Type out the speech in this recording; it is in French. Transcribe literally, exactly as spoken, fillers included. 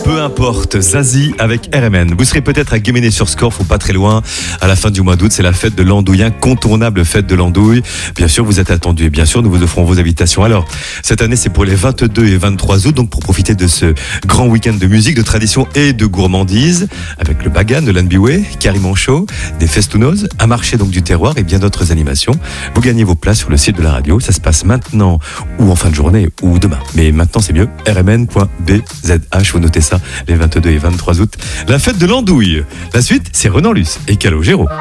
peu importe, Zazie avec R M N. Vous serez peut-être à Guéméné-sur-Scorff, faut pas très loin. À la fin du mois d'août, c'est la fête de l'andouille, incontournable fête de l'andouille. Bien sûr, vous êtes attendus et bien sûr, nous vous offrons vos invitations. Alors, cette année, c'est pour les vingt-deux et vingt-trois août, donc pour profiter de ce grand week-end de musique, de tradition et de gourmandise, avec le Bagan de l'Anbiway, Carrément Chaud, des Festounos, un marché donc du terroir et bien d'autres animations. Vous gagnez vos places sur le site de la radio. Ça se passe maintenant ou en fin de journée ou demain. Mais maintenant, c'est mieux. r m n point b z h, vous notez ça, les vingt-deux et vingt-trois août. La fête de l'andouille. La suite, c'est Renan Luce et Calogero.